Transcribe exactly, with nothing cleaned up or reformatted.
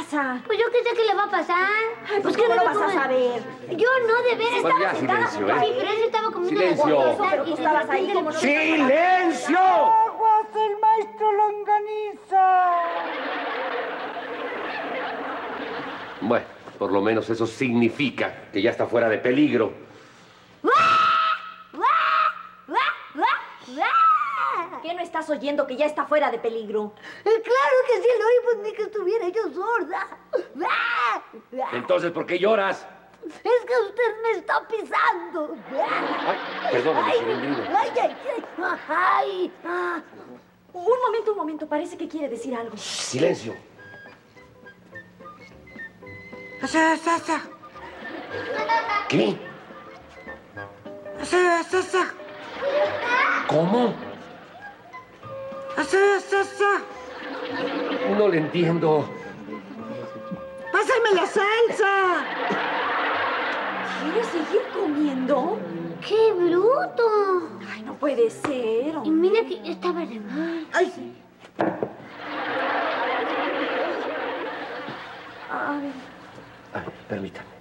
pasa? Pues yo qué sé qué le va a pasar. Ay, pues ¿qué ¿cómo lo debe vas a comer? saber? Yo no, de veras. Pues ya, Estaba sentada silencio, junto a ¿eh? mí, pero él estaba comiendo Silencio. la gordita Pero tú y de estabas ahí repente como le- no- ¡Silencio! ¡Aguas, el maestro Longaniza! Bueno, por lo menos eso significa que ya está fuera de peligro. ¿Qué no estás oyendo que ya está fuera de peligro? Eh, Claro que sí, lo oí, pues ni que estuviera yo sorda. Entonces, ¿por qué lloras? Es que usted me está pisando. Ay, perdóname, Ay, Chilindrina. ay, ay, ay, ay, ah. Un momento, un momento. Parece que quiere decir algo. Silencio. ¡Esa, esa, esa! ¿Qué? ¡Esa, esa, esa! ¿Cómo? ¡Esa, esa, esa! No le entiendo. ¡Pásame la salsa! ¿Quieres seguir comiendo? ¡Qué bruto! Ay, no puede ser. Y mira que yo estaba de mal. ¡Ay! Ay. Ay, permítame.